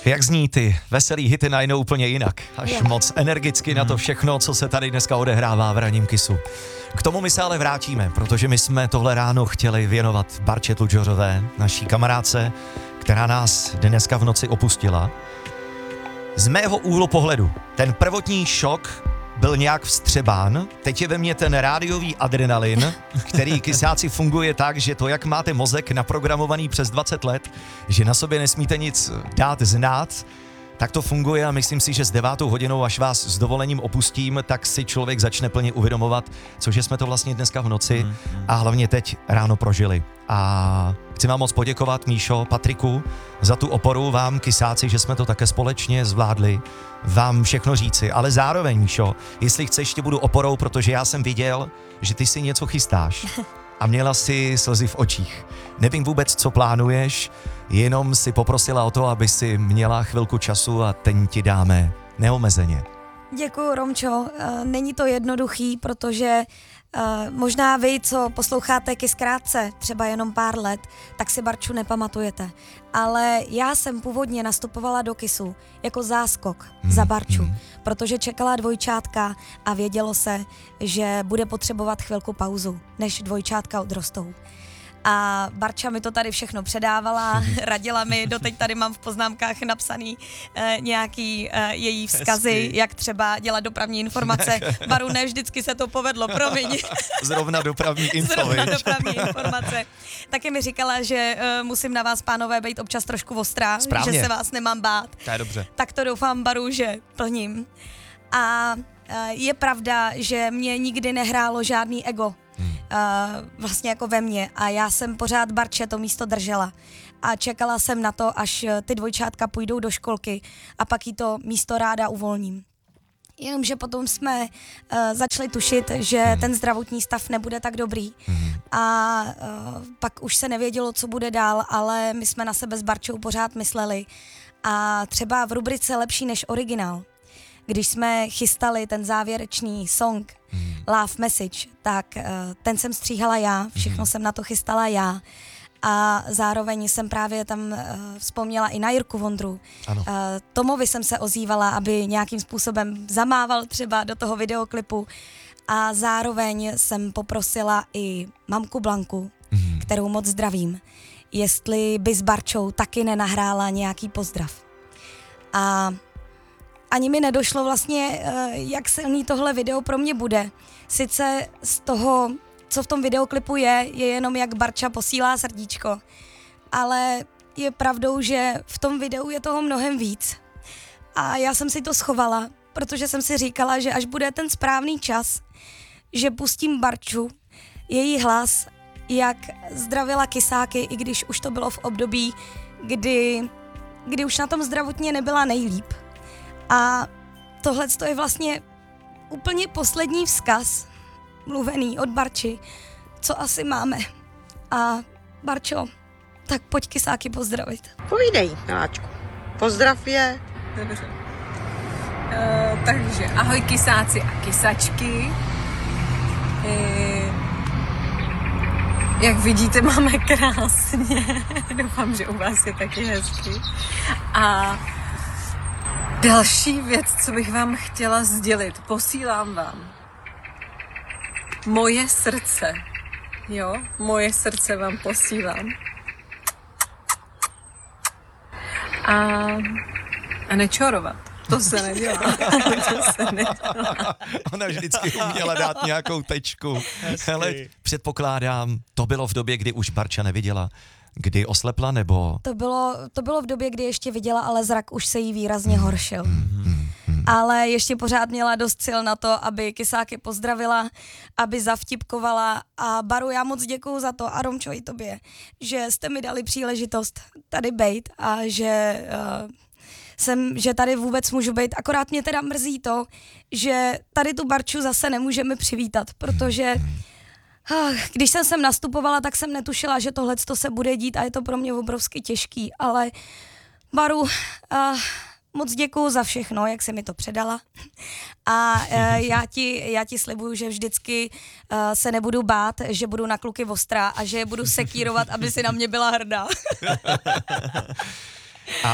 Jak zní ty veselý hity najednou úplně jinak, až moc energicky na to všechno, co se tady dneska odehrává v ranním Kissu. K tomu my se ale vrátíme, protože my jsme tohle ráno chtěli věnovat Barče Tlučořové, naší kamarádce, která nás dneska v noci opustila. Z mého úhlu pohledu, ten prvotní šok byl nějak vstřebán, teď je ve mně ten rádiový adrenalin, který kysáci funguje tak, že to, jak máte mozek naprogramovaný přes 20 let, že na sobě nesmíte nic dát znát, tak to funguje a myslím si, že s 9. hodinou, až vás s dovolením opustím, tak si člověk začne plně uvědomovat, cože jsme to vlastně dneska v noci a hlavně teď ráno prožili. A chci vám moc poděkovat, Míšo, Patriku, za tu oporu, vám, kysáci, že jsme to také společně zvládli, vám všechno říci, ale zároveň, Míšo, jestli chceš, tě budu oporou, protože já jsem viděl, že ty si něco chystáš a měla si slzy v očích. Nevím vůbec, co plánuješ, jenom si poprosila o to, aby si měla chvilku času a ten ti dáme neomezeně. Děkuju, Romčo. Není to jednoduchý, protože možná vy, co posloucháte Kiss krátce, třeba jenom pár let, tak si Barču nepamatujete. Ale já jsem původně nastupovala do Kissu jako záskok za Barču, protože čekala dvojčátka a vědělo se, že bude potřebovat chvilku pauzu, než dvojčátka odrostou. A Barča mi to tady všechno předávala, radila mi, doteď tady mám v poznámkách napsaný nějaký její vzkazy, hezky. Jak třeba dělat dopravní informace. Baru, ne vždycky se to povedlo, promiň. Zrovna dopravní info, Zrovna viď? dopravní informace. Taky mi říkala, že musím na vás, pánové, být občas trošku ostrá, Správně. že se vás nemám bát. To je dobře. Tak to doufám, Baru, že plním. A je pravda, že mě nikdy nehrálo žádný ego. Vlastně jako ve mně a já jsem pořád Barče to místo držela a čekala jsem na to, až ty dvojčátka půjdou do školky a pak jí to místo ráda uvolním. Jenomže potom jsme začali tušit, že ten zdravotní stav nebude tak dobrý a pak už se nevědělo, co bude dál, ale my jsme na sebe s Barčou pořád mysleli a třeba v rubrice Lepší než originál, když jsme chystali ten závěrečný song Love Message, tak ten jsem stříhala já, všechno jsem na to chystala já a zároveň jsem právě tam vzpomněla i na Jirku Vondru. Tomovi jsem se ozývala, aby nějakým způsobem zamával třeba do toho videoklipu a zároveň jsem poprosila i mamku Blanku, kterou moc zdravím, jestli by s Barčou taky nenahrála nějaký pozdrav. A ani mi nedošlo vlastně, jak silný tohle video pro mě bude. Sice z toho, co v tom videoklipu je jenom jak Barča posílá srdíčko. Ale je pravdou, že v tom videu je toho mnohem víc. A já jsem si to schovala, protože jsem si říkala, že až bude ten správný čas, že pustím Barču, její hlas, jak zdravila kysáky, i když už to bylo v období, kdy už na tom zdravotně nebyla nejlíp. A tohle je vlastně úplně poslední vzkaz, mluvený od Barči, co asi máme. A Barčo, tak pojď kysáky pozdravit. Povídej, miláčku. Pozdrav je. Dobře. Takže ahoj kysáci a kysačky. Jak vidíte, máme krásně. Doufám, že u vás je taky hezky. A další věc, co bych vám chtěla sdělit, posílám vám moje srdce. Jo, moje srdce vám posílám. A nečorovat. To se nedělá. To se nedělá. Ona vždycky uměla dát nějakou tečku. Hele, předpokládám, to bylo v době, kdy už Barča neviděla. Kdy oslepla, nebo? To bylo v době, kdy ještě viděla, ale zrak už se jí výrazně horšil. Ale ještě pořád měla dost sil na to, aby kysáky pozdravila, aby zavtipkovala a Baru, já moc děkuju za to a Romčo i tobě, že jste mi dali příležitost tady bejt a že tady vůbec můžu bejt. Akorát mě teda mrzí to, že tady tu Barču zase nemůžeme přivítat, protože když jsem sem nastupovala, tak jsem netušila, že tohleto se bude dít a je to pro mě obrovsky těžký, ale Baru, moc děkuju za všechno, jak jsi mi to předala a já ti slibuju, že vždycky se nebudu bát, že budu na kluky ostrá a že je budu sekírovat, aby si na mě byla hrdá. A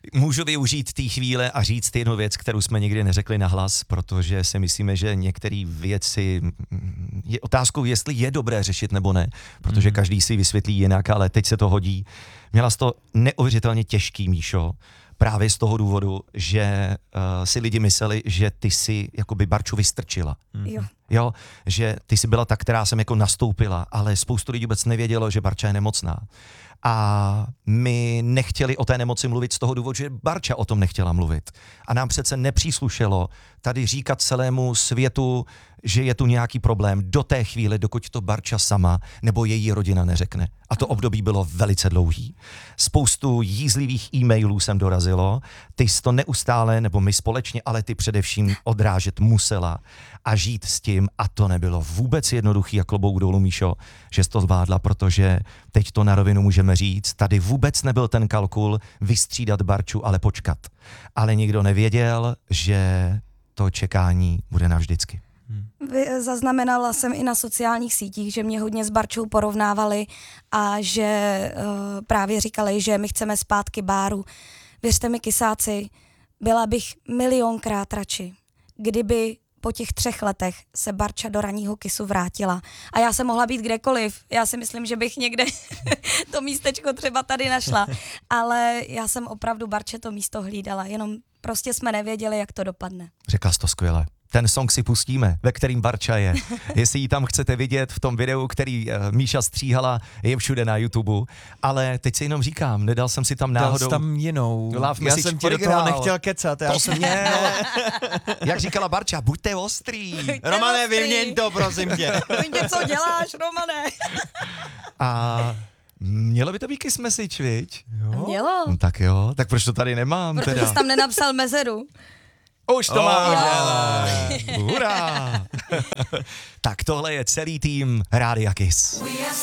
můžu využít té chvíle a říct jednu věc, kterou jsme nikdy neřekli nahlas, protože si myslíme, že některé věci je otázkou, jestli je dobré řešit nebo ne, protože každý si vysvětlí jinak, ale teď se to hodí. Měla jsi to neuvěřitelně těžký, Míšo, právě z toho důvodu, že si lidi mysleli, že ty si jakoby Barču vystrčila. Jo, že ty jsi byla ta, která jsem jako nastoupila, ale spoustu lidí vůbec nevědělo, že Barča je nemocná. A my nechtěli o té nemoci mluvit z toho důvodu, že Barča o tom nechtěla mluvit. A nám přece nepříslušelo tady říkat celému světu, že je tu nějaký problém do té chvíle, dokud to Barča sama nebo její rodina neřekne. A to období bylo velice dlouhý. Spoustu jízlivých e-mailů jsem dorazilo, ty jsi to neustále, nebo my společně, ale ty především odrážet musela a žít s tím, a to nebylo vůbec jednoduchý a klobouk dolů, Míšo, že jsi to zvládla, protože teď to na rovinu můžeme říct, tady vůbec nebyl ten kalkul vystřídat Barču, ale počkat. Ale nikdo nevěděl, že to čekání bude navždycky. Zaznamenala jsem i na sociálních sítích, že mě hodně s Barčou porovnávali a že právě říkali, že my chceme zpátky Báru. Věřte mi, kysáci, byla bych milionkrát radši, kdyby po těch 3 letech se Barča do ranního Kisu vrátila. A já jsem mohla být kdekoliv. Já si myslím, že bych někde to místečko třeba tady našla. Ale já jsem opravdu Barče to místo hlídala, jenom prostě jsme nevěděli, jak to dopadne. Řekla jsi to skvěle. Ten song si pustíme, ve kterým Barča je. Jestli ji tam chcete vidět v tom videu, který Míša stříhala, je všude na YouTube. Ale teď si jenom říkám, nedal jsem si tam náhodou... Dal jsi tam jinou. Já jsem ti do toho nechtěl kecat. To jsi měl. Jak říkala Barča, buďte ostrý. Romane, vyměň to, prosím tě. Vyměň, co děláš, Romane? A mělo by to být kiss message, viď? Mělo. No, tak jo, tak proč to tady nemám Protože teda? jsi tam nenapsal mezeru. Už to máš, jo. ale. Hurá. Tak tohle je celý tým Rádia Kiss.